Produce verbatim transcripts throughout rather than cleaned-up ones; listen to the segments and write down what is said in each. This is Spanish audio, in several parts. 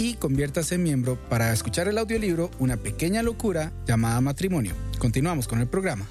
y conviértase en miembro para escuchar el audiolibro Una pequeña locura llamada matrimonio. Continuamos con el programa.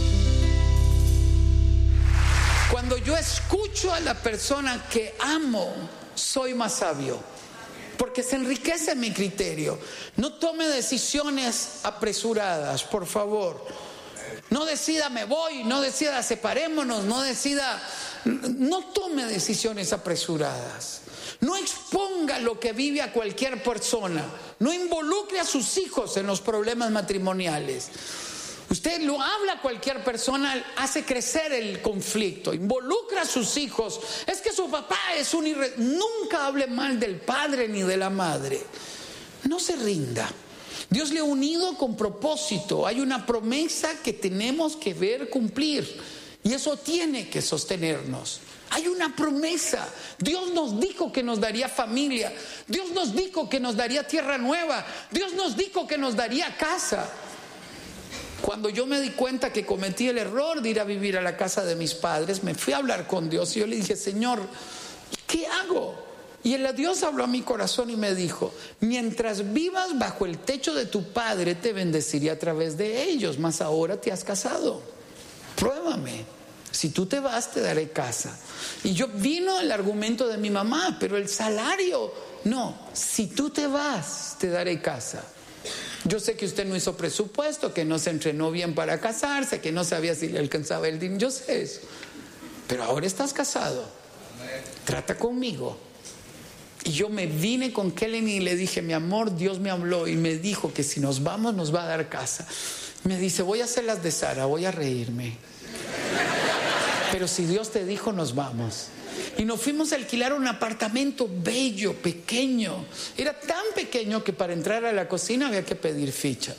Cuando yo escucho a la persona que amo, soy más sabio, porque se enriquece mi criterio. No tome decisiones apresuradas, por favor. No decida me voy, no decida separémonos, no decida, no tome decisiones apresuradas. No exponga lo que vive a cualquier persona. No involucre a sus hijos en los problemas matrimoniales. Usted lo habla a cualquier persona, hace crecer el conflicto, involucra a sus hijos. Es que su papá es un irre... Nunca hable mal del padre ni de la madre. No se rinda. Dios le ha unido con propósito. Hay una promesa que tenemos que ver cumplir. Y eso tiene que sostenernos. Hay una promesa. Dios nos dijo que nos daría familia. Dios nos dijo que nos daría tierra nueva. Dios nos dijo que nos daría casa. Cuando yo me di cuenta que cometí el error de ir a vivir a la casa de mis padres, me fui a hablar con Dios y yo le dije, Señor, ¿qué hago? Y el Dios habló a mi corazón y me dijo, mientras vivas bajo el techo de tu padre, te bendeciré a través de ellos, mas ahora te has casado. Pruébame. Si tú te vas, te daré casa. Y yo vino el argumento de mi mamá, pero el salario, no. Si tú te vas, te daré casa. Yo sé que usted no hizo presupuesto, que no se entrenó bien para casarse, que no sabía si le alcanzaba el dinero. Yo sé eso. Pero ahora estás casado. Trata conmigo. Y yo me vine con Kellen y le dije, mi amor, Dios me habló y me dijo que si nos vamos nos va a dar casa. Me dice, voy a hacer las de Sara, voy a reírme. Pero si Dios te dijo, nos vamos. Y nos fuimos a alquilar un apartamento bello, pequeño. Era tan pequeño que para entrar a la cocina había que pedir ficha.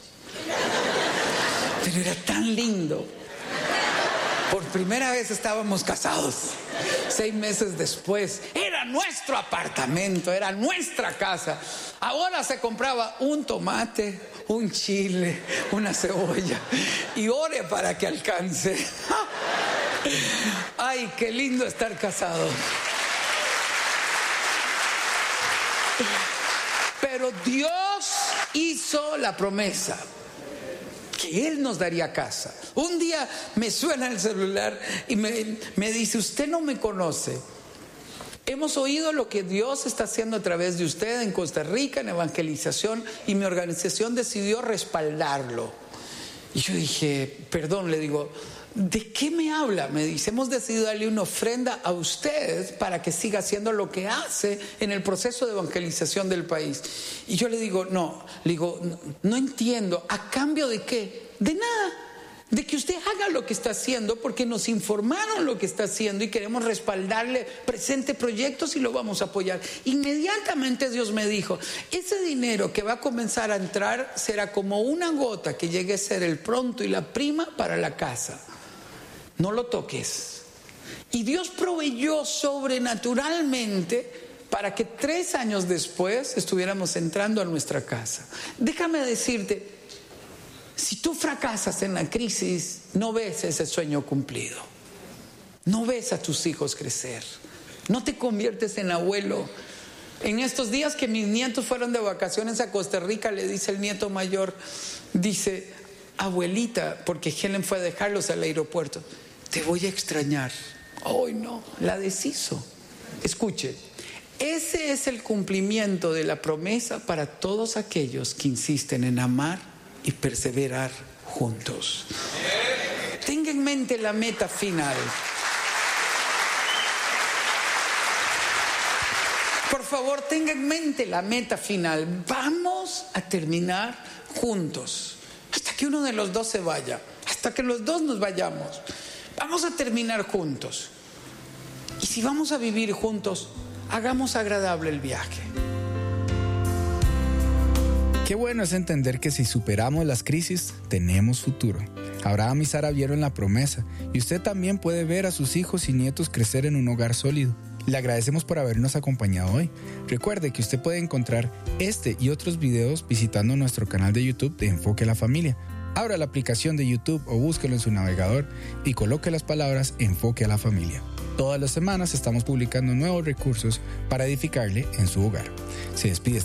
Pero era tan lindo. Por primera vez estábamos casados. Seis meses después, era nuestro apartamento, era nuestra casa. Ahora se compraba un tomate, un chile, una cebolla. Y ore para que alcance. Ay, qué lindo estar casado. Pero Dios hizo la promesa que Él nos daría casa. Un día me suena el celular y me, me dice, usted no me conoce. Hemos oído lo que Dios está haciendo a través de usted en Costa Rica, en evangelización, y mi organización decidió respaldarlo. Y yo dije, perdón, le digo, ¿de qué me habla? Me dice, hemos decidido darle una ofrenda a usted para que siga haciendo lo que hace en el proceso de evangelización del país. Y yo le digo, no, le digo, no, no entiendo, ¿a cambio de qué? De nada, de que usted haga lo que está haciendo porque nos informaron lo que está haciendo y queremos respaldarle, presente proyectos y lo vamos a apoyar. Inmediatamente Dios me dijo, ese dinero que va a comenzar a entrar será como una gota que llegue a ser el pronto y la prima para la casa. No lo toques. Y Dios proveyó sobrenaturalmente para que tres años después estuviéramos entrando a nuestra casa. Déjame decirte, si tú fracasas en la crisis, no ves ese sueño cumplido. No ves a tus hijos crecer. No te conviertes en abuelo. En estos días que mis nietos fueron de vacaciones a Costa Rica, le dice el nieto mayor, dice, abuelita, porque Helen fue a dejarlos al aeropuerto, te voy a extrañar. Hoy no, la deshizo. Escuche, ese es el cumplimiento de la promesa para todos aquellos que insisten en amar y perseverar juntos. Tenga en mente la meta final. Por favor, tenga en mente la meta final. Vamos a terminar juntos. Hasta que uno de los dos se vaya. Hasta que los dos nos vayamos. Vamos a terminar juntos. Y si vamos a vivir juntos, hagamos agradable el viaje. Qué bueno es entender que si superamos las crisis, tenemos futuro. Abraham y Sara vieron la promesa y usted también puede ver a sus hijos y nietos crecer en un hogar sólido. Le agradecemos por habernos acompañado hoy. Recuerde que usted puede encontrar este y otros videos visitando nuestro canal de YouTube de Enfoque a la Familia. Abra la aplicación de YouTube o búsquelo en su navegador y coloque las palabras Enfoque a la Familia. Todas las semanas estamos publicando nuevos recursos para edificarle en su hogar. Se despide